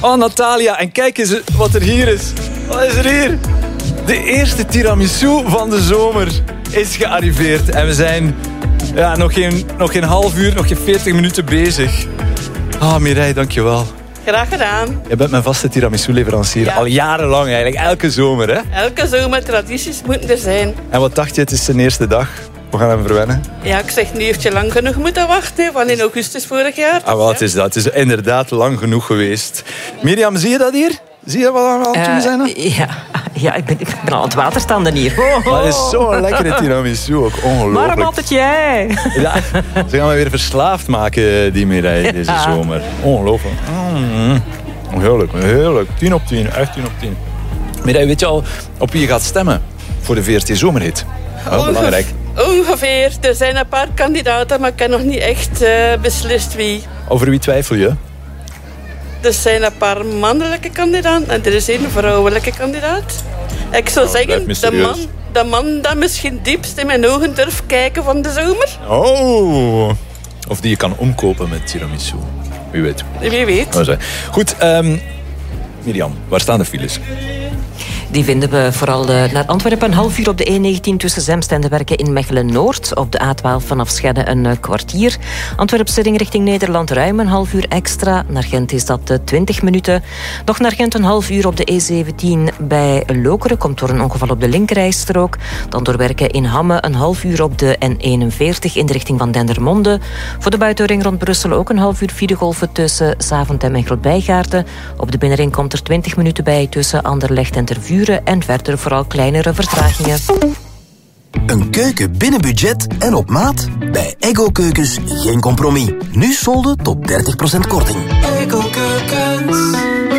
Oh, Natalia, en kijk eens wat er hier is. Wat is er hier? De eerste tiramisu van de zomer is gearriveerd. En we zijn nog geen half uur, nog geen 40 minuten bezig. Mireille, dankjewel. Graag gedaan. Je bent mijn vaste tiramisu-leverancier. Al jarenlang eigenlijk, elke zomer. Hè? Elke zomer, tradities moeten er zijn. En wat dacht je, het is zijn eerste dag? We gaan hem verwennen. Ja, ik zeg, nu heeft je lang genoeg moeten wachten. Van in augustus vorig jaar. Wat is dat? Het is inderdaad lang genoeg geweest. Mirjam, zie je dat hier? Zie je wat we aan het doen zijn? Ja, ik ben aan het waterstanden hier. Dat is zo'n lekkere tiramisu ook. Ongelooflijk. Waarom altijd jij? Ja, ze gaan me weer verslaafd maken, die Mireille, deze zomer. Ongelooflijk. Heerlijk. 10 op 10. Echt 10 op 10. Mireille, weet je al op wie je gaat stemmen voor de VRT Zomerhit? Belangrijk. Ongeveer. Er zijn een paar kandidaten, maar ik heb nog niet echt beslist wie. Over wie twijfel je? Er zijn een paar mannelijke kandidaten en er is één vrouwelijke kandidaat. Ik zou zeggen, de man dat misschien diepst in mijn ogen durft kijken van de zomer. Oh, of die je kan omkopen met tiramisu. Wie weet. Wie weet. Goed, Mirjam, waar staan de files? Die vinden we vooral naar Antwerpen een half uur op de E19 tussen Zemst en de Werken in Mechelen-Noord. Op de A12 vanaf Schedde een kwartier. Antwerpse ring richting Nederland ruim een half uur extra. Naar Gent is dat 20 minuten. Nog naar Gent een half uur op de E17 bij Lokeren. Komt door een ongeval op de linkerrijstrook. Dan door Werken in Hamme een half uur op de N41 in de richting van Dendermonde. Voor de buitenring rond Brussel ook een half uur filegolven tussen Zaventem en Groot-Bijgaarden. Op de binnenring komt er 20 minuten bij tussen Anderlecht en Tervuren. En verder vooral kleinere vertragingen. Een keuken binnen budget en op maat? Bij Eggo Keukens geen compromis. Nu solden tot 30% korting. Eggo Keukens.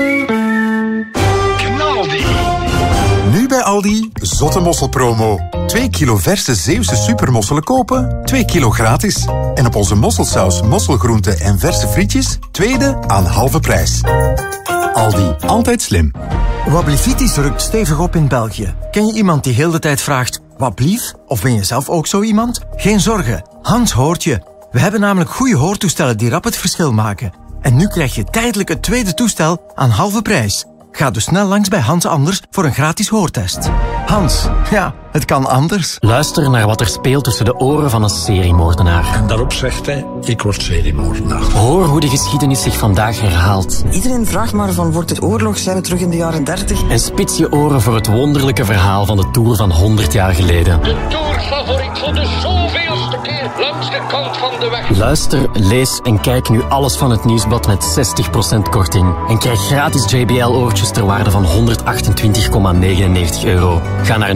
Knaldi. Nu bij Aldi, zotte mosselpromo. 2 kilo verse Zeeuwse supermosselen kopen, 2 kilo gratis. En op onze mosselsaus, mosselgroenten en verse frietjes, tweede aan halve prijs. Aldi, altijd slim. Wablivitis rukt stevig op in België. Ken je iemand die heel de tijd vraagt, wat blief? Of ben je zelf ook zo iemand? Geen zorgen, Hans hoort je. We hebben namelijk goede hoortoestellen die rap het verschil maken. En nu krijg je tijdelijk het tweede toestel aan halve prijs. Ga dus snel langs bij Hans Anders voor een gratis hoortest. Hans, ja, het kan anders. Luister naar wat er speelt tussen de oren van een seriemoordenaar. En daarop zegt hij, ik word seriemoordenaar. Hoor hoe de geschiedenis zich vandaag herhaalt. Iedereen vraagt maar van, wordt het oorlog? Zijn we terug in de jaren 30? En spits je oren voor het wonderlijke verhaal van de Tour van 100 jaar geleden. De Tourfavoriet voor de zoveelste keer langs de kant van de weg. Luister, lees en kijk nu alles van het Nieuwsblad met 60% korting. En krijg gratis JBL-oortjes ter waarde van €128,99. Ga naar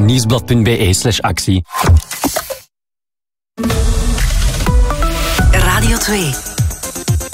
nieuwsblad.be/actie. Radio 2.